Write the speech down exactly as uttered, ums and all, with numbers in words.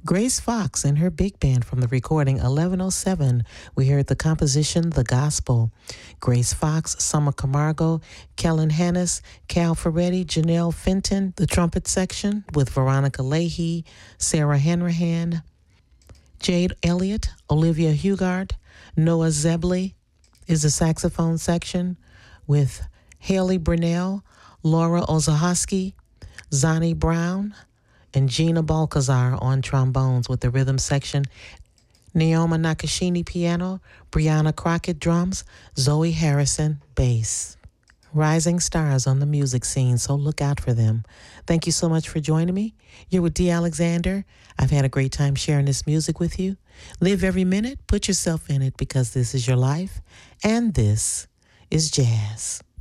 Grace Fox and her big band from the recording eleven oh seven. We heard the composition The Gospel. Grace Fox, Summer Camargo, Kellen Hannis, Cal Ferretti, Janelle Fenton, the trumpet section with Veronica Leahy, Sarah Hanrahan, Jade Elliott, Olivia Hugard, Noah Zebley is the saxophone section with Haley Brunell, Laura Ozahoski, Zani Brown, and Gina Balcazar on trombones with the rhythm section, Naoma Nakashini piano, Brianna Crockett drums, Zoe Harrison bass. Rising stars on the music scene, so look out for them. Thank you so much for joining me. You're with Dee Alexander. I've had a great time sharing this music with you. Live every minute, put yourself in it because this is your life, and this is jazz.